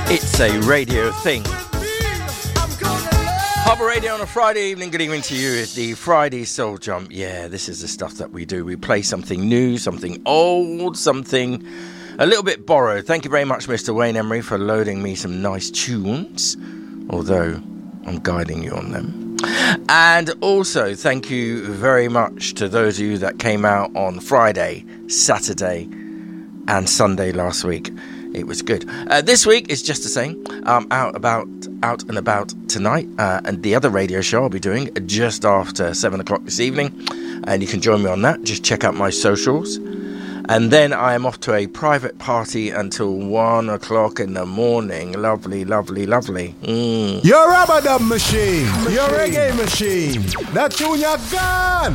It's a radio thing. Harbour Radio on a Friday evening. Good evening to you. It's the Friday Soul Jump. Yeah, this is the stuff that we do. We play something new, something old, something a little bit borrowed. Thank you very much, Mr. Wayne Emery, for loading me some nice tunes, although I'm guiding you on them. And also, thank you very much to those of you that came out on Friday, Saturday, and Sunday last week. It was good. This week is just the same. Out and about tonight, and the other radio show I'll be doing just after 7 o'clock this evening, and you can join me on that. Just check out my socials. And then I am off to a private party until 1 o'clock in the morning. Lovely, lovely, lovely. Your Ramadan machine, your reggae machine. That tune you're gone.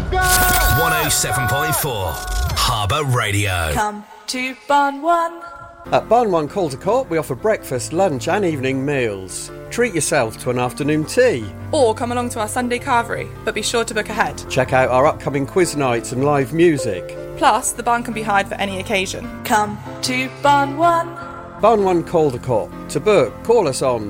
107.4 Harbour Radio. Come to Barn One. At Barn One Calder Court, we offer breakfast, lunch and evening meals. Treat yourself to an afternoon tea. Or come along to our Sunday carvery, but be sure to book ahead. Check out our upcoming quiz nights and live music. Plus, the barn can be hired for any occasion. Come to Barn One. Barn One Calder Court. To book, call us on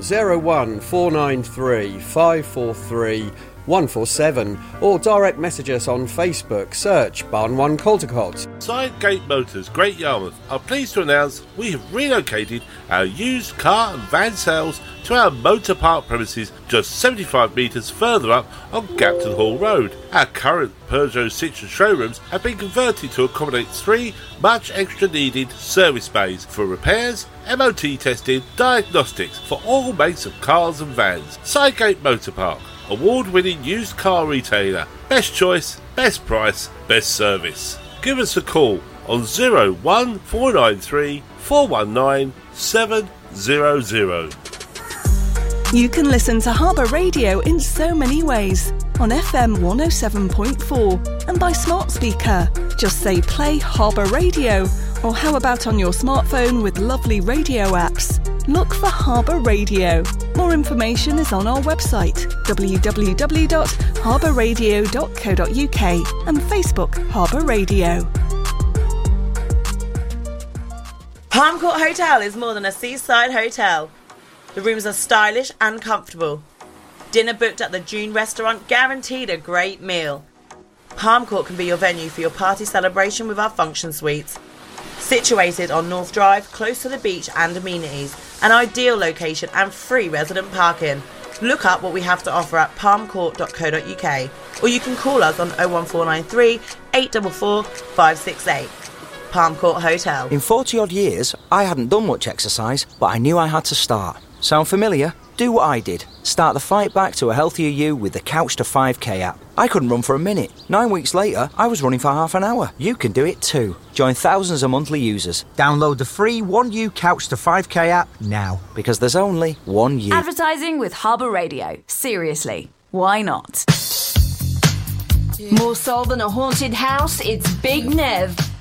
01493 543 147 or direct message us on Facebook. Search Barn One Caldecott. Sidegate Motors, Great Yarmouth, are pleased to announce we have relocated our used car and van sales to our motor park premises just 75 metres further up on Gapton Hall Road. Our current Peugeot Citroën showrooms have been converted to accommodate 3 much extra needed service bays for repairs, MOT testing, diagnostics for all makes of cars and vans. Sidegate Motor Park, award-winning used car retailer. Best choice, best price, best service. Give us a call on 01493 419 700. You can listen to Harbour Radio in so many ways. On FM 107.4 and by smart speaker. Just say play Harbour Radio. Or how about on your smartphone with lovely radio apps? Look for Harbour Radio. More information is on our website, www.harbourradio.co.uk and Facebook Harbour Radio. Palm Court Hotel is more than a seaside hotel. The rooms are stylish and comfortable. Dinner booked at the June restaurant guaranteed a great meal. Palm Court can be your venue for your party celebration with our function suites. Situated on North Drive, close to the beach and amenities, an ideal location and free resident parking. Look up what we have to offer at palmcourt.co.uk or you can call us on 01493 844 568. Palm Court Hotel. In 40 odd years, I hadn't done much exercise, but I knew I had to start. Sound familiar? Do what I did. Start the fight back to a healthier you with the Couch to 5K app. I couldn't run for a minute. 9 weeks later, I was running for half an hour. You can do it too. Join thousands of monthly users. Download the free 1U Couch to 5K app now, because there's only one you. Advertising with Harbour Radio. Seriously, why not? More soul than a haunted house, it's Big Nev.